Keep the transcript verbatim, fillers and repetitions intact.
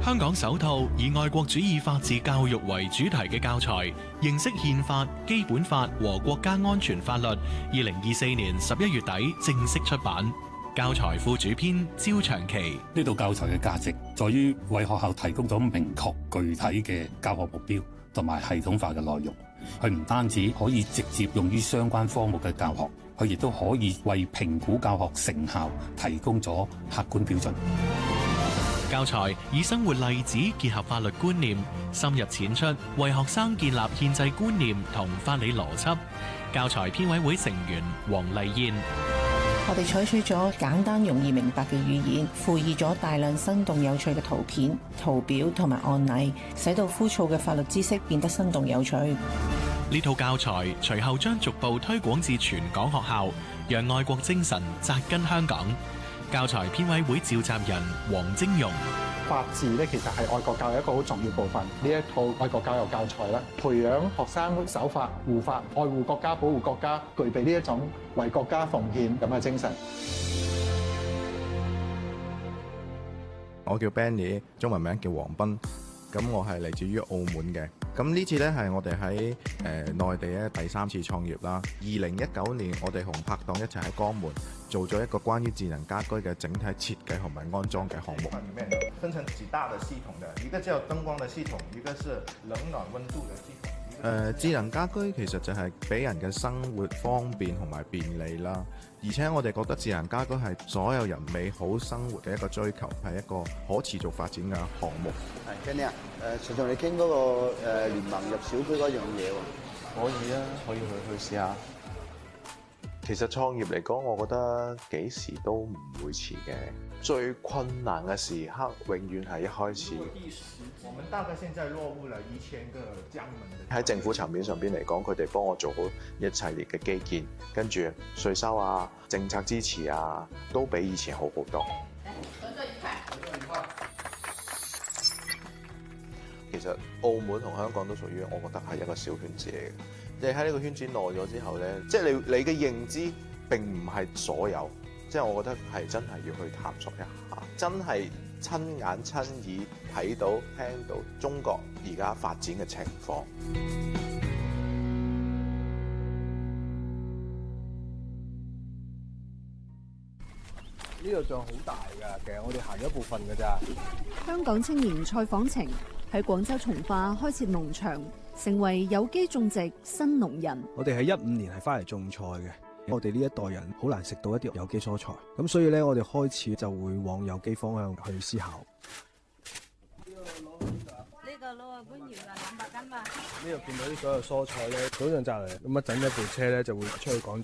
香港首套以愛國主義法治教育為主題嘅教材《認識憲法、基本法和國家安全法律》，二零二四年十一月底正式出版。教材副主編焦長期： 呢套教材嘅價值在於為學校提供咗明確具體嘅教學目標同埋系統化嘅內容。佢唔單止可以直接用於相關科目嘅教學，佢亦都可以為評估教學成效提供咗客觀標準。 教材以生活例子結合法律觀念，深入淺出，為學生建立憲制觀念同法理邏輯。教材編委會成員黃麗燕： 我哋採取咗簡單容易明白嘅語言，附以咗大量生動有趣嘅圖片、圖表同埋案例，使到枯燥嘅法律知識變得生動有趣。 呢套教材隨後將逐步推廣至全港學校，讓愛國精神扎根香港。教材編委會召集人黃晶容： 法治咧，其實係愛國教育一個好重要部分。呢一套愛國教育教材咧，培養學生守法、護法、愛護國家、保護國家，具備呢一種為國家奉獻咁嘅精神。 我叫 Benny， 中文名叫黃斌。咁我係嚟自於澳門嘅。咁呢次呢，係我哋喺誒內地咧第三次創業啦。二零一九年，我哋同拍檔一齊喺江門做咗一個關於智能家居嘅整體設計同埋安裝嘅項目。裡面分成幾大嘅系統嘅，一個叫燈光嘅系統，一個是冷暖溫度嘅系統。誒、呃、智能家居其實就係俾人嘅生活方便同埋便利啦，而且我哋覺得智能家居係所有人美好生活嘅一個追求，係一個可持續發展嘅項目。 係 Kenny 啊，誒想同你傾嗰個誒聯盟入小區嗰樣嘢喎。 可以啊，可以去去試下。其實創業嚟講，我覺得幾時都唔會遲嘅。最困難嘅時刻，永遠係一開始。 我們大概現在落戶了一千個江門。 喺政府層面上邊嚟講，佢哋幫我做好一系列嘅基建，跟住稅收啊、政策支持啊，都比以前好好多。合作愉快，合作愉快。其實澳門同香港都屬於，我覺得係一個小圈子嚟嘅。你喺呢個圈子耐咗之後咧，即係你你嘅認知並唔係所有，即係我覺得係真係要去探索一下，真係親眼親耳睇到聽到中國而家發展嘅情況。 呢度仲好大㗎，其實我哋行咗一部分㗎咋。 香港青年蔡訪程喺廣州從化開設農場，成為有機種植新農人。 我哋喺一五年係翻嚟種菜嘅，我哋呢一代人好難食到一啲有機蔬菜，咁所以咧我哋開始就會往有機方向去思考。 呢個攞個官窯啊，兩百斤嘛。 呢度見到啲所有蔬菜咧，早上摘嚟，咁一陣一部車咧就會出去廣